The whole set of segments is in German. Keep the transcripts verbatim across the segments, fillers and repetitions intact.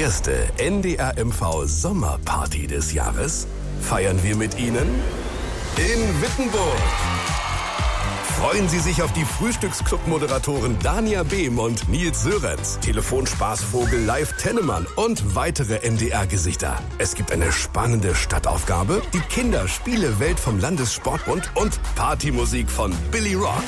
erste N D R M V Sommerparty des Jahres feiern wir mit Ihnen in Wittenburg. Freuen Sie sich auf die Frühstücksclub-Moderatoren Dania Behm und Nils Sörenz, Telefonspaßvogel Live Tennemann und weitere N D R-Gesichter. Es gibt eine spannende Stadtaufgabe, die Kinderspiele-Welt vom Landessportbund und Partymusik von Billy Rock.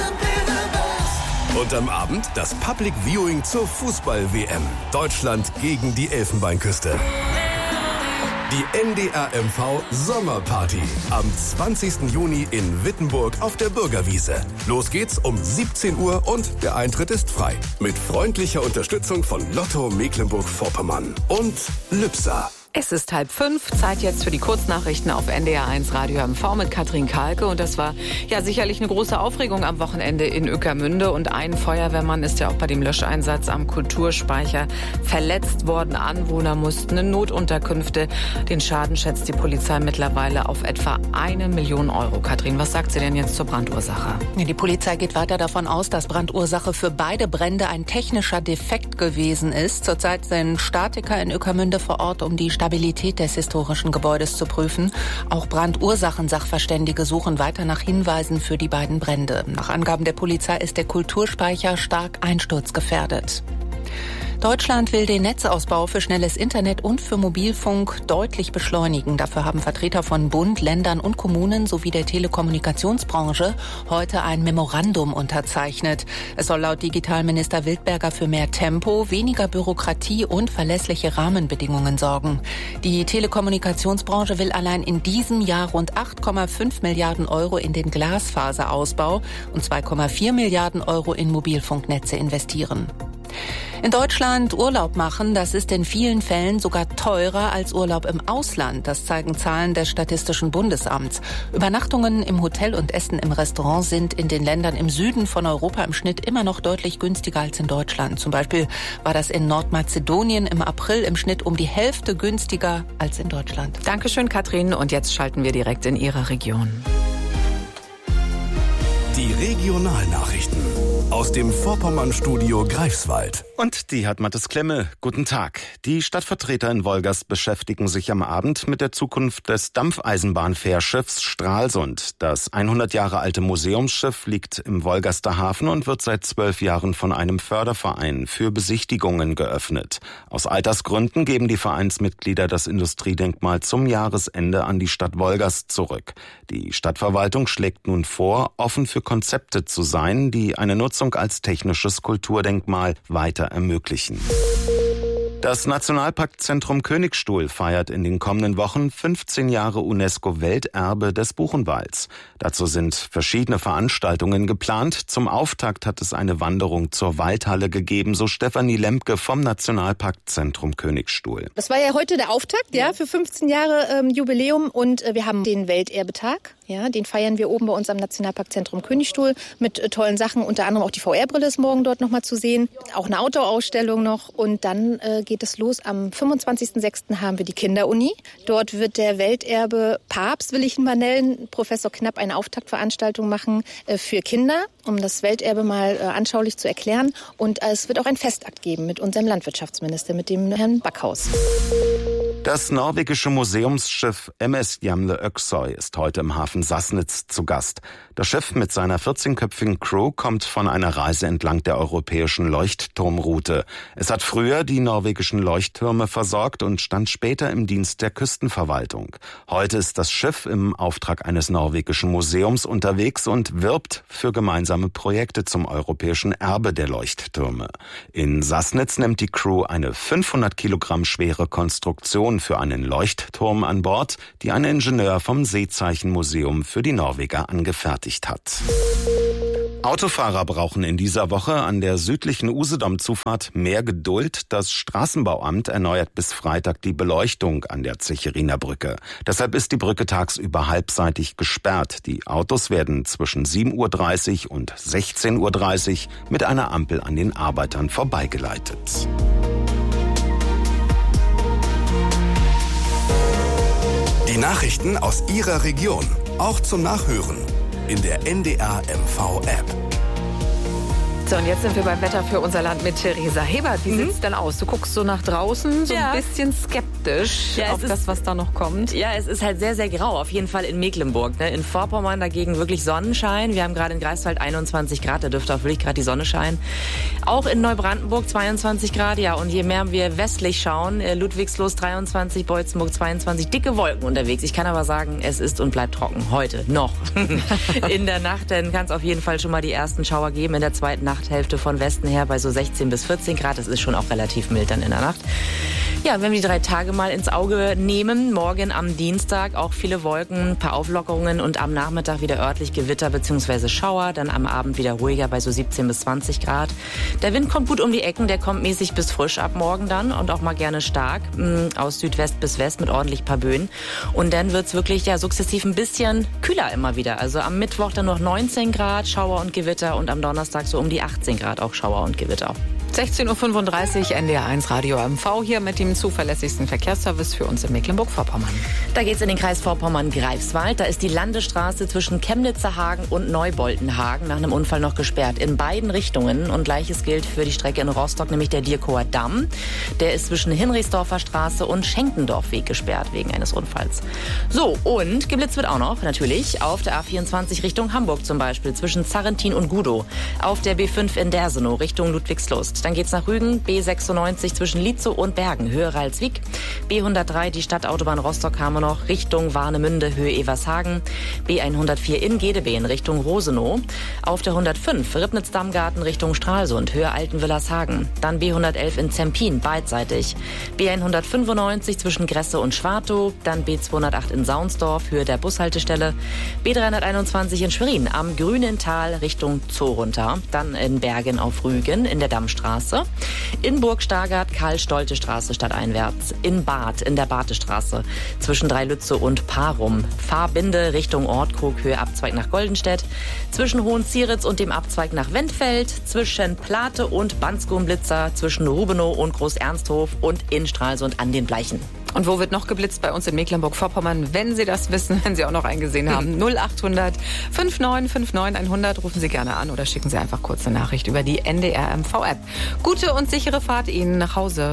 Und am Abend das Public Viewing zur Fußball-W M. Deutschland gegen die Elfenbeinküste. Die N D R M V Sommerparty am zwanzigsten Juni in Wittenburg auf der Bürgerwiese. Los geht's um siebzehn Uhr und der Eintritt ist frei. Mit freundlicher Unterstützung von Lotto Mecklenburg-Vorpommern und Lübser. Es ist halb fünf, Zeit jetzt für die Kurznachrichten auf N D R eins Radio M V mit Katrin Kalke. Und das war ja sicherlich eine große Aufregung am Wochenende in Ueckermünde. Und ein Feuerwehrmann ist ja auch bei dem Löscheinsatz am Kulturspeicher verletzt worden. Anwohner mussten in Notunterkünfte. Den Schaden schätzt die Polizei mittlerweile auf etwa eine Million Euro. Katrin, was sagt sie denn jetzt zur Brandursache? Die Polizei geht weiter davon aus, dass Brandursache für beide Brände ein technischer Defekt gewesen ist. Zurzeit sind Statiker in Ueckermünde vor Ort, um die Stabilität des historischen Gebäudes zu prüfen. Auch Brandursachensachverständige suchen weiter nach Hinweisen für die beiden Brände. Nach Angaben der Polizei ist der Kulturspeicher stark einsturzgefährdet. Deutschland will den Netzausbau für schnelles Internet und für Mobilfunk deutlich beschleunigen. Dafür haben Vertreter von Bund, Ländern und Kommunen sowie der Telekommunikationsbranche heute ein Memorandum unterzeichnet. Es soll laut Digitalminister Wildberger für mehr Tempo, weniger Bürokratie und verlässliche Rahmenbedingungen sorgen. Die Telekommunikationsbranche will allein in diesem Jahr rund acht Komma fünf Milliarden Euro in den Glasfaserausbau und zwei Komma vier Milliarden Euro in Mobilfunknetze investieren. In Deutschland Urlaub machen, das ist in vielen Fällen sogar teurer als Urlaub im Ausland. Das zeigen Zahlen des Statistischen Bundesamts. Übernachtungen im Hotel und Essen im Restaurant sind in den Ländern im Süden von Europa im Schnitt immer noch deutlich günstiger als in Deutschland. Zum Beispiel war das in Nordmazedonien im April im Schnitt um die Hälfte günstiger als in Deutschland. Dankeschön, Katrin. Und jetzt schalten wir direkt in Ihre Region. Die Regionalnachrichten aus dem Vorpommern-Studio Greifswald. Und die hat Mathis Klemme. Guten Tag. Die Stadtvertreter in Wolgast beschäftigen sich am Abend mit der Zukunft des Dampfeisenbahnfährschiffs Stralsund. Das hundert Jahre alte Museumsschiff liegt im Wolgaster Hafen und wird seit zwölf Jahren von einem Förderverein für Besichtigungen geöffnet. Aus Altersgründen geben die Vereinsmitglieder das Industriedenkmal zum Jahresende an die Stadt Wolgast zurück. Die Stadtverwaltung schlägt nun vor, offen für Konzepte zu sein, die eine Nutzung als technisches Kulturdenkmal weiter ermöglichen. Das Nationalparkzentrum Königstuhl feiert in den kommenden Wochen fünfzehn Jahre UNESCO-Welterbe des Buchenwalds. Dazu sind verschiedene Veranstaltungen geplant. Zum Auftakt hat es eine Wanderung zur Waldhalle gegeben, so Stefanie Lemke vom Nationalparkzentrum Königstuhl. Das war ja heute der Auftakt, ja, für fünfzehn Jahre ähm, Jubiläum und äh, wir haben den Welterbetag. Ja, den feiern wir oben bei uns am Nationalparkzentrum Königstuhl mit äh, tollen Sachen. Unter anderem auch die V R-Brille ist morgen dort nochmal zu sehen. Auch eine Outdoor-Ausstellung noch. Und dann äh, geht es los. Am fünfundzwanzigsten sechsten haben wir die Kinderuni. Dort wird der Welterbe Papst, will ich ihn mal nennen, Professor Knapp, eine Auftaktveranstaltung machen äh, für Kinder, um das Welterbe mal äh, anschaulich zu erklären. Und äh, es wird auch ein Festakt geben mit unserem Landwirtschaftsminister, mit dem Herrn Backhaus. Das norwegische Museumsschiff M S Jamle Öksøy ist heute im Hafen Sassnitz zu Gast. Das Schiff mit seiner vierzehnköpfigen Crew kommt von einer Reise entlang der europäischen Leuchtturmroute. Es hat früher die norwegischen Leuchttürme versorgt und stand später im Dienst der Küstenverwaltung. Heute ist das Schiff im Auftrag eines norwegischen Museums unterwegs und wirbt für gemeinsame Projekte zum europäischen Erbe der Leuchttürme. In Sassnitz nimmt die Crew eine fünfhundert Kilogramm schwere Konstruktion für einen Leuchtturm an Bord, die ein Ingenieur vom Seezeichenmuseum für die Norweger angefertigt hat. Autofahrer brauchen in dieser Woche an der südlichen Usedom-Zufahrt mehr Geduld. Das Straßenbauamt erneuert bis Freitag die Beleuchtung an der Zecheriner Brücke. Deshalb ist die Brücke tagsüber halbseitig gesperrt. Die Autos werden zwischen sieben Uhr dreißig und sechzehn Uhr dreißig mit einer Ampel an den Arbeitern vorbeigeleitet. Die Nachrichten aus Ihrer Region, auch zum Nachhören in der N D R M V App. So, und jetzt sind wir beim Wetter für unser Land mit Theresa Hebert. Wie mhm. sieht's denn aus? Du guckst so nach draußen, so ja. ein bisschen skeptisch ja, auf das, was da noch kommt. Ja, es ist halt sehr, sehr grau. Auf jeden Fall in Mecklenburg. Ne? In Vorpommern dagegen wirklich Sonnenschein. Wir haben gerade in Greifswald einundzwanzig Grad. Da dürfte auch wirklich gerade die Sonne scheinen. Auch in Neubrandenburg zweiundzwanzig Grad. Ja, und je mehr wir westlich schauen, Ludwigslos dreiundzwanzig, Beutzenburg zweiundzwanzig. Dicke Wolken unterwegs. Ich kann aber sagen, es ist und bleibt trocken. Heute noch. In der Nacht dann kann es auf jeden Fall schon mal die ersten Schauer geben. In der zweiten Nachthälfte von Westen her bei so sechzehn bis vierzehn Grad. Das ist schon auch relativ mild dann in der Nacht. Ja, wenn wir die drei Tage mal ins Auge nehmen, morgen am Dienstag auch viele Wolken, ein paar Auflockerungen und am Nachmittag wieder örtlich Gewitter bzw. Schauer, dann am Abend wieder ruhiger bei so siebzehn bis zwanzig Grad. Der Wind kommt gut um die Ecken, der kommt mäßig bis frisch ab morgen dann und auch mal gerne stark, aus Südwest bis West mit ordentlich paar Böen. Und dann wird's wirklich ja sukzessiv ein bisschen kühler immer wieder. Also am Mittwoch dann noch neunzehn Grad, Schauer und Gewitter und am Donnerstag so um die achtzehn Grad auch Schauer und Gewitter. sechzehn Uhr fünfunddreißig, N D R eins Radio M V hier mit dem zuverlässigsten Verkehrsservice für uns in Mecklenburg-Vorpommern. Da geht's in den Kreis Vorpommern-Greifswald. Da ist die Landesstraße zwischen Chemnitzer-Hagen und Neuboltenhagen nach einem Unfall noch gesperrt. In beiden Richtungen. Und Gleiches gilt für die Strecke in Rostock, nämlich der Dierkower Damm. Der ist zwischen Hinrichsdorfer Straße und Schenkendorfweg gesperrt wegen eines Unfalls. So, und geblitzt wird auch noch, natürlich, auf der A vierundzwanzig Richtung Hamburg zum Beispiel, zwischen Zarrentin und Gudow. Auf der B fünf in Dersenow Richtung Ludwigslust. Dann geht's nach Rügen, B sechsundneunzig zwischen Lietzow und Bergen, Höhe Ralswiek. B hundertdrei, die Stadtautobahn Rostock haben wir noch, Richtung Warnemünde, Höhe Evershagen. B hundertvier in Gedebeen, Richtung Rosenow. Auf der hundertfünf, Ribnitz-Dammgarten, Richtung Stralsund, Höhe Altenwillershagen. Dann B hundertelf in Zempin, beidseitig. B hundertfünfundneunzig zwischen Gresse und Schwartow. Dann B zweihundertacht in Saunsdorf, Höhe der Bushaltestelle. B dreihunderteinundzwanzig in Schwerin, am Grünen Tal, Richtung Zoo runter. Dann in Bergen auf Rügen, in der Dammstraße. In Burg-Stargard, Karl-Stolte-Straße stadteinwärts. In Bad, in der Batestraße. Zwischen Dreilütze und Parum. Fahrbinde Richtung Ortkrug, Höhe Abzweig nach Goldenstedt. Zwischen Hohenzieritz und dem Abzweig nach Wendfeld. Zwischen Plate und Bansko-Blitzer. Zwischen Rubenow und Groß-Ernsthof. Und in Stralsund an den Bleichen. Und wo wird noch geblitzt? Bei uns in Mecklenburg-Vorpommern. Wenn Sie das wissen, wenn Sie auch noch eingesehen haben. null achthundert neunundfünfzig neunundfünfzig hundert. Rufen Sie gerne an oder schicken Sie einfach kurz eine Nachricht über die N D R M V App. Gute und sichere Fahrt Ihnen nach Hause.